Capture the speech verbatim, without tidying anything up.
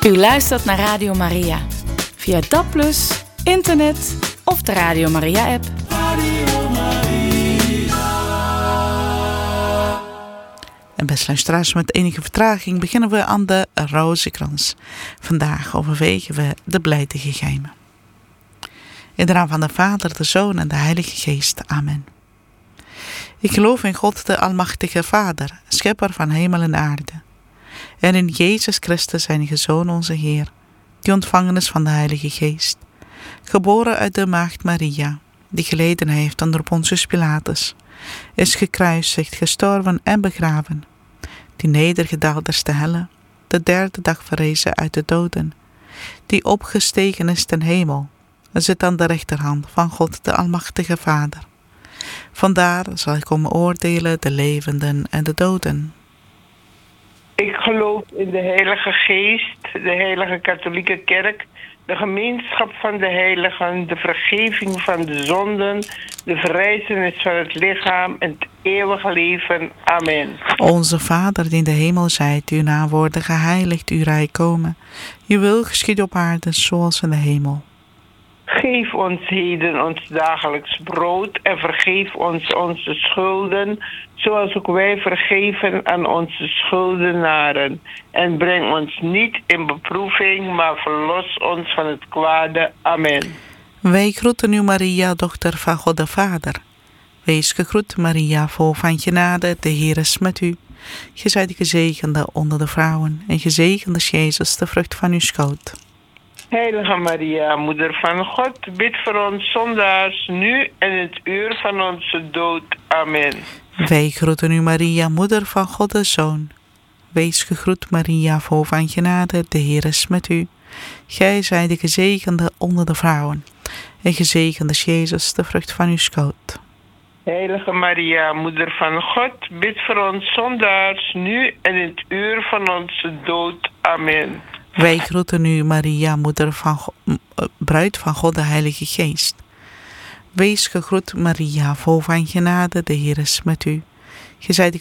U luistert naar Radio Maria. Via D A B plus, internet of de Radio Maria-app. Radio Maria. En beste luisteraars, met enige vertraging beginnen we aan de Rozenkrans. Vandaag overwegen we de blijdige geheimen. In de naam van de Vader, de Zoon en de Heilige Geest. Amen. Ik geloof in God, de Almachtige Vader, schepper van hemel en aarde. En in Jezus Christus, zijn Zoon, onze Heer, die ontvangen is van de Heilige Geest, geboren uit de Maagd Maria, die geleden heeft onder Pontius Pilatus, is gekruisigd, gestorven en begraven, die nedergedaald is te helle, de derde dag verrezen uit de doden, die opgestegen is ten hemel, en zit aan de rechterhand van God, de Almachtige Vader. Vandaar zal ik komen oordelen de levenden en de doden. Ik geloof in de Heilige Geest, de Heilige Katholieke Kerk, de gemeenschap van de heiligen, de vergeving van de zonden, de verrijzenis van het lichaam en het eeuwige leven. Amen. Onze Vader die in de hemel zijt, uw naam worden geheiligd, uw rijk komen. Uw wil geschieden op aarde zoals in de hemel. Geef ons heden ons dagelijks brood en vergeef ons onze schulden, zoals ook wij vergeven aan onze schuldenaren. En breng ons niet in beproeving, maar verlos ons van het kwade. Amen. Wij groeten u, Maria, dochter van God de Vader. Wees gegroet, Maria, vol van genade, de Heer is met u. Ge zijt gezegende onder de vrouwen, en gezegend is Jezus, de vrucht van uw schoot. Heilige Maria, Moeder van God, bid voor ons zondaars, nu en in het uur van onze dood. Amen. Wij groeten u, Maria, Moeder van God de Zoon. Wees gegroet, Maria, vol van genade, de Heer is met u. Gij zijt de gezegende onder de vrouwen, en gezegend is Jezus, de vrucht van uw schoot. Heilige Maria, Moeder van God, bid voor ons zondaars, nu en in het uur van onze dood. Amen. Wij groeten u, Maria, moeder van God, bruid van God, de Heilige Geest. Wees gegroet, Maria, vol van genade, de Heer is met u. Ge zijt